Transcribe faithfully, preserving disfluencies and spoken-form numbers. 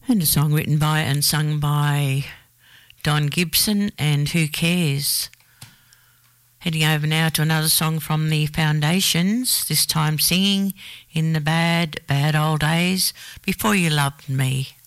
And a song written by and sung by Don Gibson and Who Cares. Heading over now to another song from the Foundations, this time singing In the Bad, Bad Old Days, Before You Loved Me.